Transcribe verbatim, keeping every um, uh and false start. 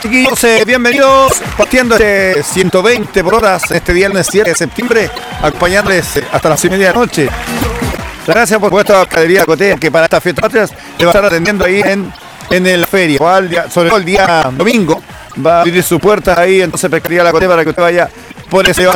Chiquillos, eh, bienvenidos, partiendo este ciento veinte por horas este viernes siete de septiembre, acompañarles eh, hasta las seis y media de la noche. Gracias por supuesto a Pescadería Cotea, que para estas fiestas patrias le va a estar atendiendo ahí en, en la feria, sobre todo el día domingo, va a abrir sus puertas ahí, entonces Pescadería La Cotea para que usted vaya por ese